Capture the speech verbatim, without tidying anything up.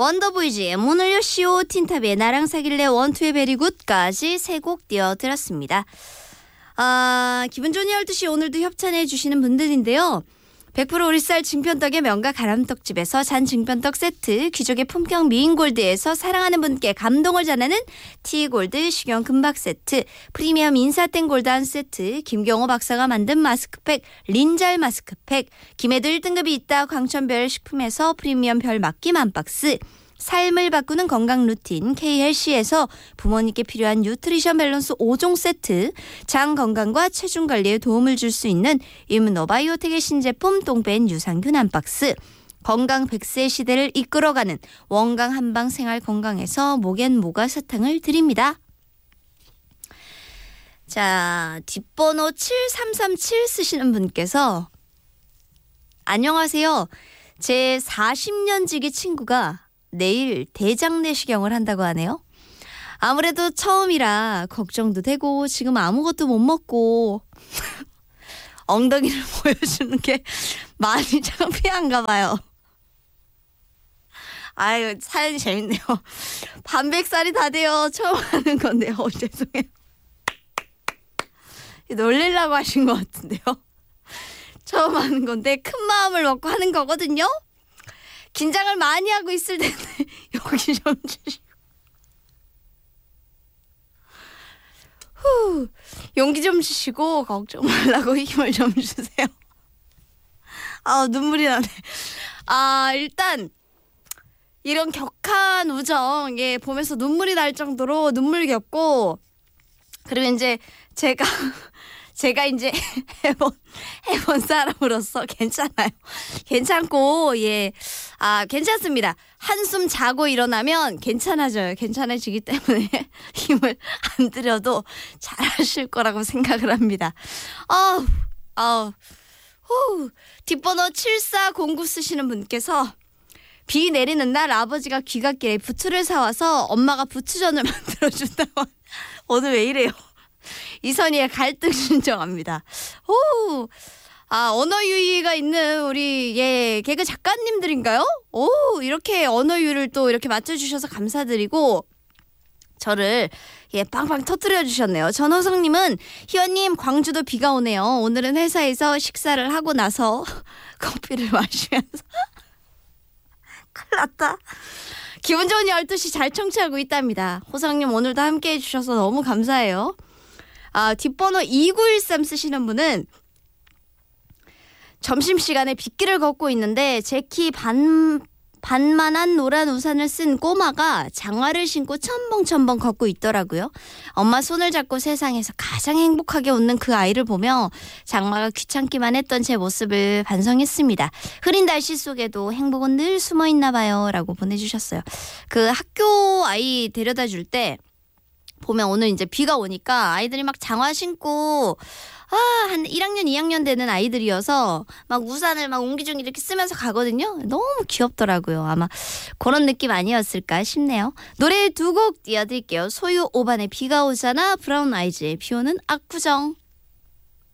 원더보이즈의 문을 여시오, 틴탑의 나랑 사귈래, 원투의 베리굿까지 세 곡 띄워드렸습니다. 아, 기분 좋은 열두 시 오늘도 협찬해 주시는 분들인데요. 백 퍼센트 오리쌀 증편떡의 명가 가람떡집에서 잔 증편떡 세트, 귀족의 품격 미인골드에서 사랑하는 분께 감동을 전하는 티골드 식용 금박 세트, 프리미엄 인사땡 골드 한 세트, 김경호 박사가 만든 마스크팩 린잘 마스크팩, 김해도 일 등급이 있다 광천별 식품에서 프리미엄 별 맡김 한 박스, 삶을 바꾸는 건강 루틴 K헬시에서 부모님께 필요한 뉴트리션 밸런스 오 종 세트, 장 건강과 체중 관리에 도움을 줄 수 있는 이므노바이오텍의 신제품 똥벤 유산균 한 박스, 건강 백 세 시대를 이끌어가는 원강 한방 생활 건강에서 목엔 모가 사탕을 드립니다. 자, 뒷번호 칠삼삼칠 쓰시는 분께서 안녕하세요. 제 사십 년 지기 친구가 내일 대장 내시경을 한다고 하네요. 아무래도 처음이라 걱정도 되고 지금 아무것도 못 먹고 엉덩이를 보여주는 게 많이 창피한가 봐요. 아유, 사연이 재밌네요. 반백살이 다 돼요. 처음 하는 건데요. 어, 죄송해요. 놀리려고 하신 것 같은데요. 처음 하는 건데 큰 마음을 먹고 하는 거거든요. 긴장을 많이 하고 있을 텐데 여기 좀 주시고 후, 용기 좀 주시고 걱정 말라고 힘을 좀 주세요. 아, 눈물이 나네. 아, 일단 이런 격한 우정, 예, 보면서 눈물이 날 정도로 눈물겹고, 그리고 이제 제가 제가 이제 해본, 해본 사람으로서 괜찮아요. 괜찮고, 예. 아, 괜찮습니다. 한숨 자고 일어나면 괜찮아져요. 괜찮아지기 때문에 힘을 안 들여도 잘하실 거라고 생각을 합니다. 아우, 아우, 후. 뒷번호 칠사공구 쓰시는 분께서 비 내리는 날 아버지가 귀갓길에 부추를 사와서 엄마가 부추전을 만들어준다고. 오늘 왜 이래요? 이선희의 갈등 신청합니다. 오, 아, 언어 유희가 있는 우리 예 개그 작가님들인가요? 오, 이렇게 언어 유희를 또 이렇게 맞춰주셔서 감사드리고 저를 예 빵빵 터뜨려 주셨네요. 전호성님은 희원님 광주도 비가 오네요. 오늘은 회사에서 식사를 하고 나서 커피를 마시면서 큰일 났다. 기분 좋은 열두 시 잘 청취하고 있답니다. 호성님 오늘도 함께해 주셔서 너무 감사해요. 아, 뒷번호 이구일삼 쓰시는 분은 점심시간에 빗길을 걷고 있는데 제 키 반, 반만한 노란 우산을 쓴 꼬마가 장화를 신고 첨벙첨벙 걷고 있더라고요. 엄마 손을 잡고 세상에서 가장 행복하게 웃는 그 아이를 보며 장마가 귀찮기만 했던 제 모습을 반성했습니다. 흐린 날씨 속에도 행복은 늘 숨어있나 봐요 라고 보내주셨어요. 그 학교 아이 데려다 줄 때 보면 오늘 이제 비가 오니까 아이들이 막 장화 신고 아, 한 일 학년, 이 학년 되는 아이들이어서 막 우산을 막 옹기종기 이렇게 쓰면서 가거든요. 너무 귀엽더라고요. 아마 그런 느낌 아니었을까 싶네요. 노래 두 곡 띄워드릴게요. 소유 오반의 비가 오잖아, 브라운 아이즈의 비 오는 압구정.